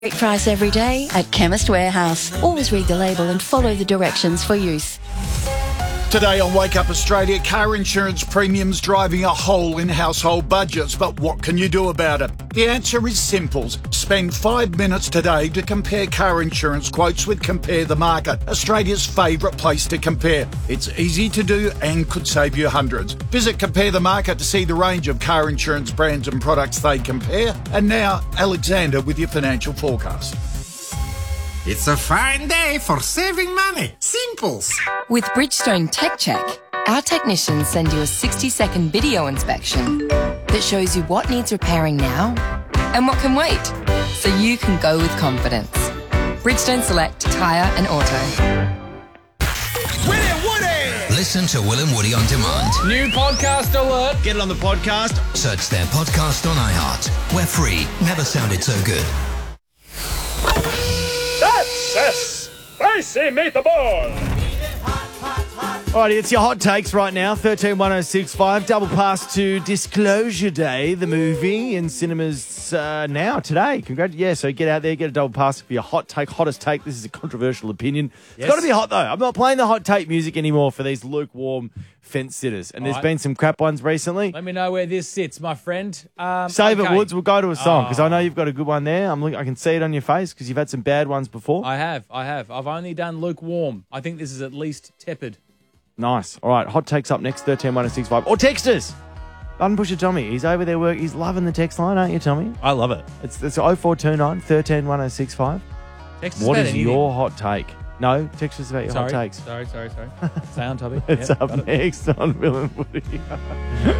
Great price every day at Chemist Warehouse. Always read the label and follow the directions for use. Today on Wake Up Australia, car insurance premiums driving a hole in household budgets. But what can you do about it? The answer is simple. Spend 5 minutes today to compare car insurance quotes with Compare the Market, Australia's favourite place to compare. It's easy to do and could save you hundreds. Visit Compare the Market to see the range of car insurance brands and products they compare. And now, Alexander with your financial forecast. It's a fine day for saving money. Simples. With Bridgestone Tech Check, our technicians send you a 60-second video inspection that shows you what needs repairing now and what can wait, so you can go with confidence. Bridgestone Select Tyre and Auto. Will Woody! Listen to Will and Woody on demand. New podcast alert. Get it on the podcast. Search their podcast on iHeart. We're free. Never sounded so good. That's spicy meatball. Alrighty, it's your hot takes right now. 131065. Double pass to Disclosure Day, the movie in cinemas now, today. So get out there, get a double pass for your hot take, hottest take. This is a controversial opinion. It's got to be hot, though. I'm not playing the hot take music anymore for these lukewarm fence sitters. And there's been some crap ones recently. Let me know where this sits, my friend. Save it, Woods. We'll go to a song because I know you've got a good one there. I can see it on your face because you've had some bad ones before. I have. I've only done lukewarm. I think this is at least tepid. Nice. All right, hot takes up next, 131065. Or text us. Button Pusher Tommy. He's over there working. He's loving the text line, aren't you, Tommy? I love it. It's 0429 131065. Text us What about is anything. your hot take? No, text us about your hot takes. Sorry. Say on topic. It's Yep, up next on Will and Woody.